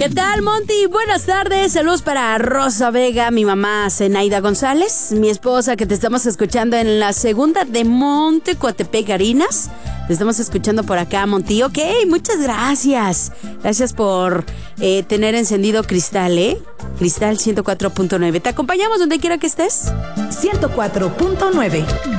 ¿Qué tal, Monty? Buenas tardes. Saludos para Rosa Vega, mi mamá Zenaida González, mi esposa, que te estamos escuchando en la segunda de Monte Coatepec, Harinas. Te estamos escuchando por acá, Monty. Ok, muchas gracias. Gracias por tener encendido Cristal, Cristal 104.9. Te acompañamos donde quiera que estés. 104.9.